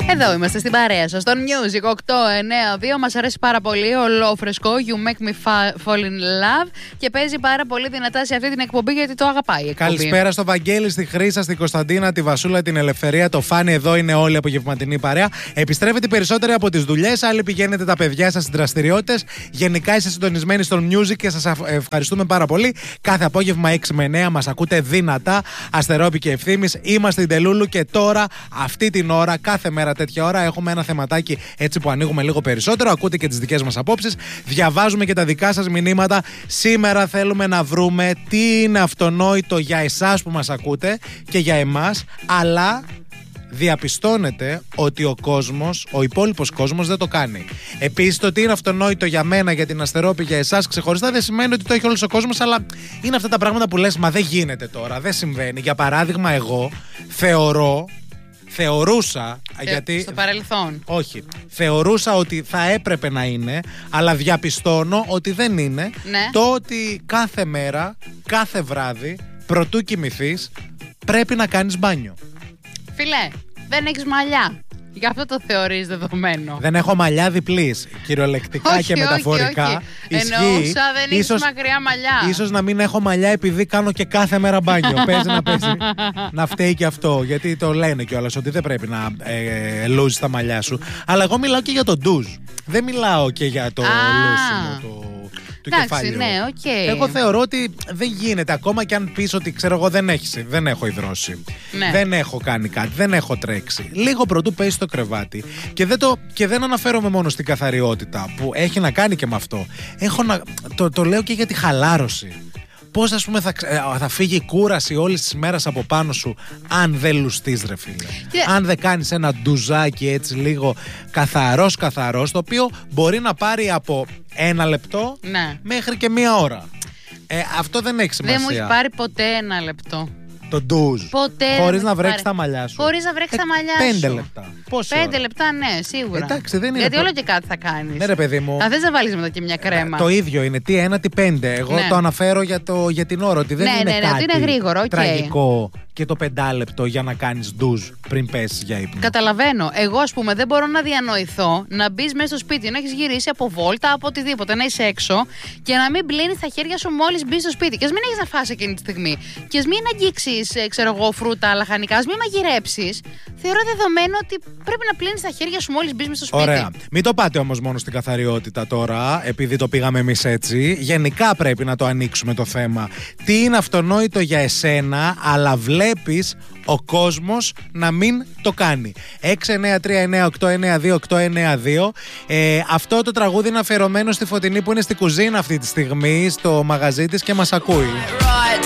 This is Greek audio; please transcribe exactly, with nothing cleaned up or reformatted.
Εδώ είμαστε στην παρέα σας, στο Music οκτώ εννιά δύο. Μας αρέσει πάρα πολύ, ολόφρεσκο, You Make Me Fall in Love. Και παίζει πάρα πολύ δυνατά σε αυτή την εκπομπή γιατί το αγαπάει η εκπομπή. Καλησπέρα στο Βαγγέλη, στη Χρύσα, στην Κωνσταντίνα, τη Βασούλα, την Ελευθερία, το Φάνη. Εδώ είναι όλη η απογευματινή παρέα. Επιστρέφετε περισσότεροι από τις δουλειές, άλλοι πηγαίνετε τα παιδιά σας στις δραστηριότητες. Γενικά είστε συντονισμένοι στο Music και σας ευχαριστούμε πάρα πολύ. Κάθε απόγευμα έξι με εννιά μας ακούτε δυνατά. Αστερόπη και Ευθύμης. Είμαστε στην Τελούλου και τώρα, αυτή την ώρα, κάθε μέρα τέτοια ώρα, έχουμε ένα θεματάκι έτσι που ανοίγουμε λίγο περισσότερο. Ακούτε και τις δικές μας απόψεις. Διαβάζουμε και τα δικά σας μηνύματα. Σήμερα θέλουμε να βρούμε τι είναι αυτονόητο για εσάς που μας ακούτε και για εμάς, αλλά διαπιστώνετε ότι ο κόσμος, ο υπόλοιπος κόσμος δεν το κάνει. Επίσης, το τι είναι αυτονόητο για μένα, για την Αστερόπη, για εσάς ξεχωριστά, δεν σημαίνει ότι το έχει όλος ο κόσμος, αλλά είναι αυτά τα πράγματα που λες, μα δεν γίνεται τώρα, δεν συμβαίνει. Για παράδειγμα, εγώ θεωρώ, θεωρούσα, ε, γιατί... Στο παρελθόν. Όχι. Θεωρούσα ότι θα έπρεπε να είναι, αλλά διαπιστώνω ότι δεν είναι. Ναι. Το ότι κάθε μέρα, κάθε βράδυ, προτού κοιμηθείς, πρέπει να κάνεις μπάνιο. Φίλε, δεν έχεις μαλλιά. Γι' αυτό το θεωρείς δεδομένο. Δεν έχω μαλλιά διπλής, κυριολεκτικά όχι, και μεταφορικά. Όχι, όχι. Ισχύει. Εννοούσα δεν ίσως, έχεις μακριά μαλλιά. Ίσως να μην έχω μαλλιά επειδή κάνω και κάθε μέρα μπάνιο. Παίζει να παίζει. Να φταίει και αυτό. Γιατί το λένε κιόλας ότι δεν πρέπει να ε, λούζεις τα μαλλιά σου. Αλλά εγώ μιλάω και για το ντουζ. Δεν μιλάω και για το λούσιμο το... Εντάξει, ναι, okay. Εγώ θεωρώ ότι δεν γίνεται. Ακόμα και αν πεις ότι ξέρω εγώ δεν, έχεις, δεν έχω υδρώσει, ναι. δεν έχω κάνει κάτι, δεν έχω τρέξει. Λίγο πρωτού πέσει στο κρεβάτι. Και δεν, το, και δεν αναφέρομαι μόνο στην καθαριότητα που έχει να κάνει και με αυτό. Έχω να, το, το λέω και για τη χαλάρωση. Πώς ας πούμε θα, θα φύγει η κούραση όλης της μέρας από πάνω σου αν δεν λουστείς ρε φίλε. Yeah. Αν δεν κάνεις ένα ντουζάκι έτσι λίγο καθαρός καθαρός, το οποίο μπορεί να πάρει από ένα λεπτό ναι. μέχρι και μία ώρα. Ε, αυτό δεν έχει σημασία. Δεν μου έχει πάρει ποτέ ένα λεπτό. Το ντουζ. Ποτέ. Χωρίς να βρέξει τα μαλλιά σου. Χωρίς να βρέξει ε, τα μαλλιά πέντε σου. Πέντε λεπτά. Πόση Πέντε ώρα? λεπτά, ναι, σίγουρα. Εντάξει, δεν είναι. Γιατί προ... όλο και κάτι θα κάνεις. Ναι, ρε παιδί μου. Αν θες να βάλεις μετά και μια κρέμα. Το ίδιο είναι. Τι ένα, τι πέντε. Εγώ ναι. το αναφέρω για, το, για την ώρα. Ότι δεν ναι, είναι ναι, ναι, κάτι είναι γρήγορο, okay. τραγικό και το πεντάλεπτο για να κάνεις ντουζ πριν πέσεις για ύπνο. Καταλαβαίνω. Εγώ, ας πούμε, δεν μπορώ να διανοηθώ να μπεις μέσα στο σπίτι, να έχεις γυρίσει από βόλτα, από οτιδήποτε, να είσαι έξω και να μην πλύνεις τα χέρια σου μόλις μπεις στο σπίτι. Και ας μην έχεις να φας εκείνη τη στιγμή. Και ας μην αγγίξεις, ξέρω εγώ, φρούτα, λαχανικά, ας μην μαγειρέψεις. Θεωρώ δεδομένο ότι πρέπει να πλύνεις τα χέρια σου μόλις μπεις μέσα στο σπίτι. Ωραία. Μην το πάτε όμως μόνο στην καθαριότητα τώρα, επειδή το πήγαμε εμείς έτσι. Γενικά πρέπει να το ανοίξουμε το θέμα. Τι είναι αυτονόητο για εσένα, αλλά βλέπεις ο κόσμος να μην το κάνει. έξι εννιά τρία εννιά οκτώ εννιά δύο οκτώ εννιά δύο. Ε, αυτό το τραγούδι είναι αφιερωμένο στη Φωτεινή που είναι στη κουζίνα αυτή τη στιγμή, στο μαγαζί της και μας ακούει.